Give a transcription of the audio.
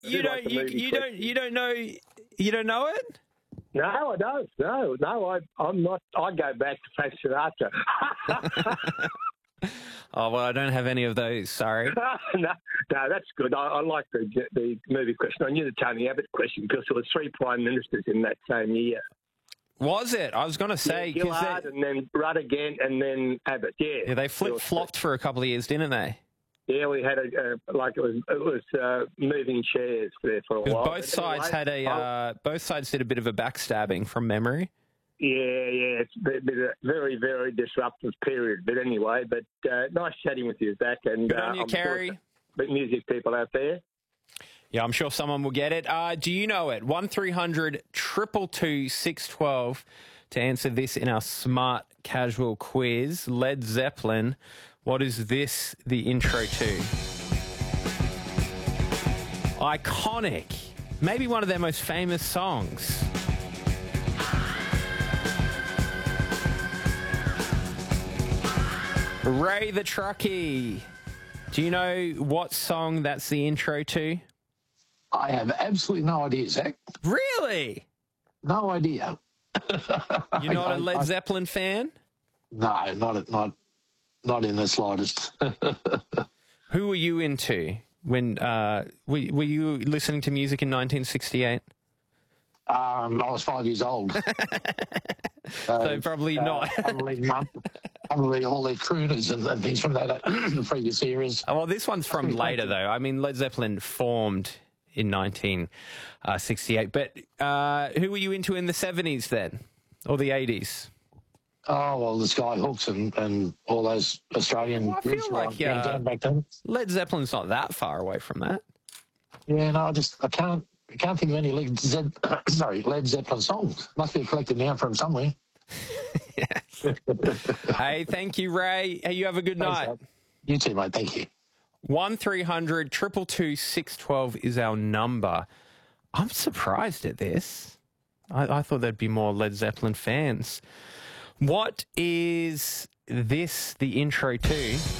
You don't know it? No, I don't. No, I'm not. I go back to Frank Sinatra. Oh, well, I don't have any of those, sorry. No, that's good. I like the movie question. I knew the Tony Abbott question because there were 3 prime ministers in that same year. Was it? I was going to say... Yeah, Gillard and then Rudd again and then Abbott, Yeah, they flip-flopped for a couple of years, didn't they? Yeah, we had it was moving chairs there for a while. Both sides did a bit of a backstabbing from memory. Yeah, it's been a very, very disruptive period. But anyway, nice chatting with you, Zach. And good on you, Kerry. Sure music people out there. Yeah, I'm sure someone will get it. Do you know it? 1300 222 612 to answer this in our smart casual quiz. Led Zeppelin. What is this the intro to? Iconic. Maybe one of their most famous songs. Ray the Truckee. Do you know what song that's the intro to? I have absolutely no idea, Zach. Really? No idea. You're not a Led Zeppelin fan? No, not in the slightest. Who were you into when were you listening to music in 1968? I was 5 years old. So probably not. Probably all their crooners and things from that previous eras. Oh, well, this one's from later, though. I mean, Led Zeppelin formed in 1968. But who were you into in the 70s then, or the 80s? Oh, well, the Skyhooks and all those Australian I feel like back then. Led Zeppelin's not that far away from that. Yeah, no, I can't think of any Led Zeppelin songs. Must be a collected now from somewhere. Yes. Hey, thank you, Ray. Hey, you have a good night. Mate. You too, mate. Thank you. 1300 222 612 is our number. I'm surprised at this. I thought there'd be more Led Zeppelin fans. What is this the intro to?